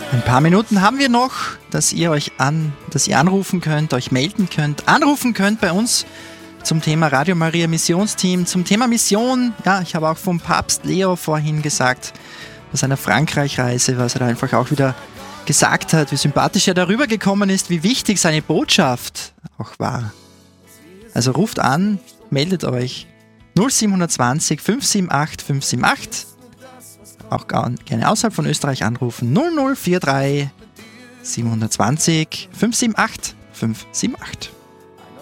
Ein paar Minuten haben wir noch, dass ihr anrufen könnt, euch melden könnt, anrufen könnt bei uns zum Thema Radio Maria Missionsteam, zum Thema Mission. Ja, ich habe auch vom Papst Leo vorhin gesagt, bei seiner Frankreich-Reise, was er da einfach auch wieder gesagt hat, wie sympathisch er darüber gekommen ist, wie wichtig seine Botschaft auch war. Also ruft an, meldet euch 0720 578 578. Auch gerne außerhalb von Österreich anrufen 0043 720 578 578.